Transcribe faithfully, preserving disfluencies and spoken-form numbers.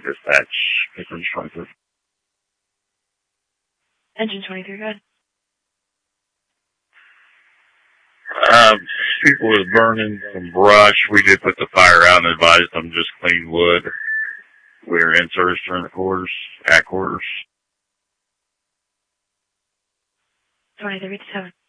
dispatch. Engine twenty-three. Engine twenty-three, go ahead. Um, people was burning some brush. We did put the fire out and advised them just clean wood. We were in service during the quarters, at quarters. twenty-three to seven.